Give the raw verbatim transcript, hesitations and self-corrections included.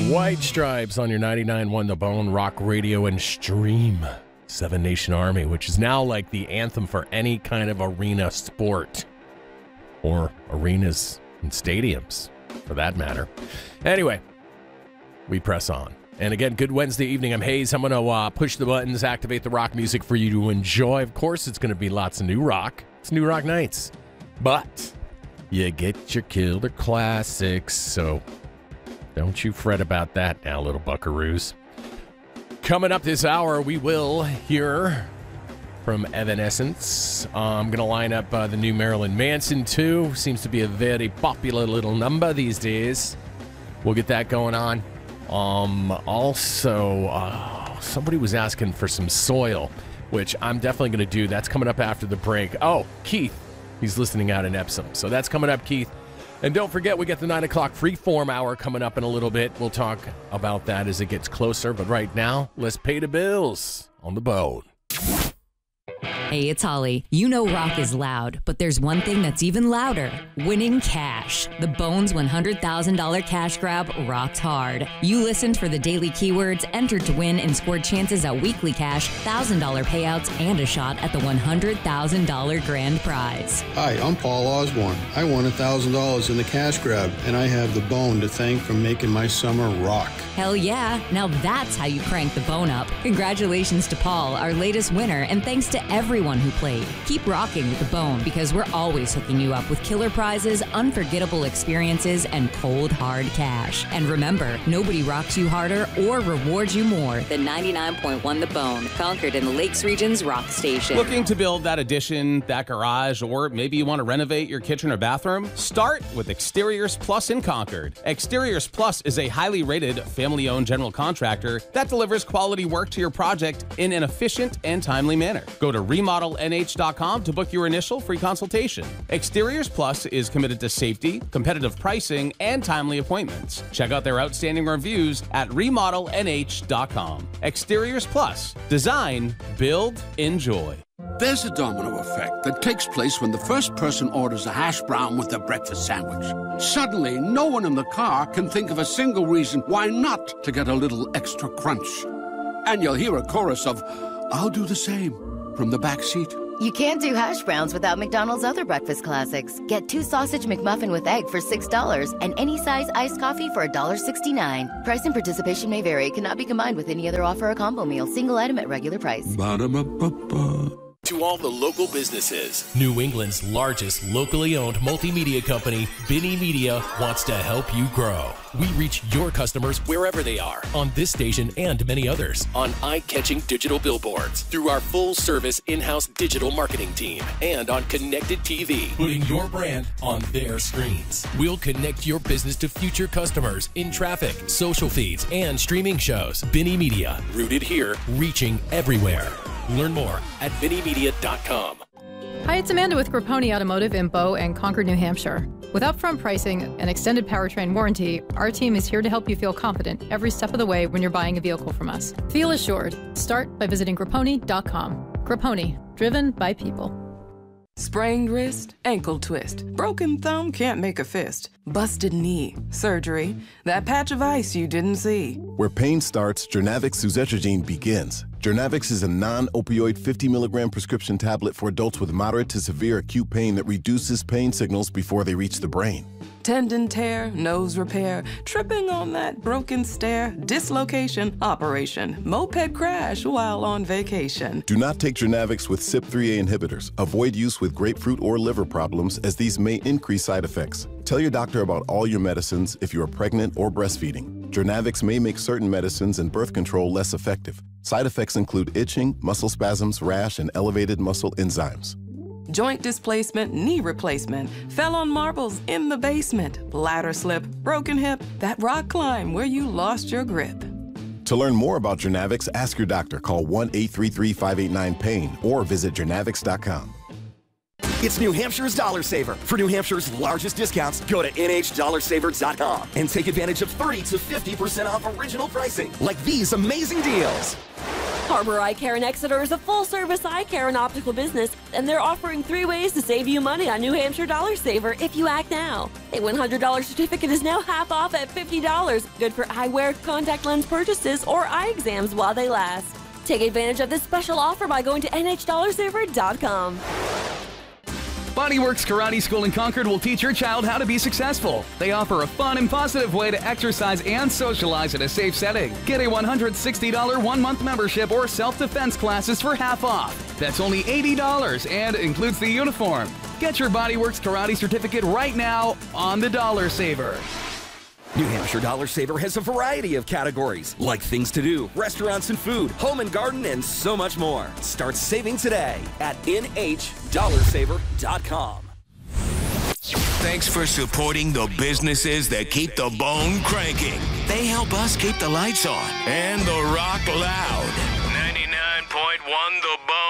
White Stripes on your ninety-nine point one The Bone, Rock Radio, and Stream. Seven Nation Army, which is now like the anthem for any kind of arena sport. Or arenas and stadiums, for that matter. Anyway, we press on. And again, good Wednesday evening. I'm Hayes. I'm going to uh, push the buttons, activate the rock music for you to enjoy. Of course, it's going to be lots of new rock. It's New Rock Nights. But you get your killer classics, so don't you fret about that now, little buckaroos. Coming up this hour, we will hear from Evanescence. Uh, I'm going to line up uh, the new Marilyn Manson too. Seems to be a very popular little number these days. We'll get that going on. Um, also, uh, somebody was asking for some Soil, which I'm definitely going to do. That's coming up after the break. Oh, Keith. He's listening out in Epsom. So that's coming up, Keith. And don't forget, we get the nine o'clock Freeform Hour coming up in a little bit. We'll talk about that as it gets closer. But right now, let's pay the bills on the Bone. Hey, it's Holly. You know rock is loud, but there's one thing that's even louder. Winning cash. The Bones one hundred thousand dollars cash grab rocked hard. You listened for the daily keywords, entered to win, and scored chances at weekly cash, one thousand dollars payouts, and a shot at the one hundred thousand dollars grand prize. Hi, I'm Paul Osborne. I won one thousand dollars in the cash grab, and I have the Bone to thank for making my summer rock. Hell yeah. Now that's how you crank the Bone up. Congratulations to Paul, our latest winner, and thanks to everyone who played. Keep rocking with the Bone, because we're always hooking you up with killer prizes, unforgettable experiences, and cold, hard cash. And remember, nobody rocks you harder or rewards you more than ninety-nine point one The Bone, Concord in the Lakes Region's rock station. Looking to build that addition, that garage, or maybe you want to renovate your kitchen or bathroom? Start with Exteriors Plus in Concord. Exteriors Plus is a highly rated, family-owned general contractor that delivers quality work to your project in an efficient and timely manner. Go to remodel N H dot com to book your initial free consultation. Exteriors Plus is committed to safety, competitive pricing, and timely appointments. Check out their outstanding reviews at remodel N H dot com. Exteriors Plus. Design, build, enjoy. There's a domino effect that takes place when the first person orders a hash brown with their breakfast sandwich. Suddenly, no one in the car can think of a single reason why not to get a little extra crunch. And you'll hear a chorus of, "I'll do the same," from the back seat. You can't do hash browns without McDonald's other breakfast classics. Get two sausage McMuffin with egg for six dollars and any size iced coffee for one dollar and sixty-nine cents. Price and participation may vary. Cannot be combined with any other offer or combo meal. Single item at regular price. Ba-da-ba-ba-ba. To all the local businesses, New England's largest locally owned multimedia company, Binny Media, wants to help you grow. We reach your customers wherever they are, on this station and many others, on eye-catching digital billboards, through our full-service in-house digital marketing team, and on connected T V, putting your brand on their screens. We'll connect your business to future customers in traffic, social feeds, and streaming shows. Binny Media, rooted here, reaching everywhere. Learn more at binny media dot com. Hi, it's Amanda with Grapponi Automotive in Bow and Concord, New Hampshire. With upfront pricing and extended powertrain warranty, our team is here to help you feel confident every step of the way when you're buying a vehicle from us. Feel assured. Start by visiting grapponi dot com. Grapponi, driven by people. Sprained wrist, ankle twist, broken thumb can't make a fist, busted knee, surgery, that patch of ice you didn't see. Where pain starts, Jernavix suzetrigine begins. Jernavix is a non-opioid fifty milligram prescription tablet for adults with moderate to severe acute pain that reduces pain signals before they reach the brain. Tendon tear, nose repair, tripping on that broken stair, dislocation, operation, moped crash while on vacation. Do not take Jernavix with C Y P three A inhibitors. Avoid use with grapefruit or liver problems, as these may increase side effects. Tell your doctor about all your medicines if you are pregnant or breastfeeding. Jernavix may make certain medicines and birth control less effective. Side effects include itching, muscle spasms, rash, and elevated muscle enzymes. Joint displacement, knee replacement, fell on marbles in the basement, ladder slip, broken hip, that rock climb where you lost your grip. To learn more about Jernavix, ask your doctor. Call one eight three three, five eight nine, pain or visit jernavix dot com. It's New Hampshire's Dollar Saver. For New Hampshire's largest discounts, go to N H dollar saver dot com and take advantage of thirty to fifty percent off original pricing, like these amazing deals. Harbor Eye Care in Exeter is a full-service eye care and optical business, and they're offering three ways to save you money on New Hampshire Dollar Saver if you act now. A one hundred dollars certificate is now half off at fifty dollars, good for eyewear, contact lens purchases, or eye exams while they last. Take advantage of this special offer by going to N H dollar saver dot com. Bodyworks Karate School in Concord will teach your child how to be successful. They offer a fun and positive way to exercise and socialize in a safe setting. Get a one hundred sixty dollars one-month membership or self-defense classes for half off. That's only eighty dollars and includes the uniform. Get your Bodyworks Karate certificate right now on the Dollar Saver. New Hampshire Dollar Saver has a variety of categories, like things to do, restaurants and food, home and garden, and so much more. Start saving today at N H dollar saver dot com. Thanks for supporting the businesses that keep the bone cranking. They help us keep the lights on and the rock loud. ninety-nine point one The Bone.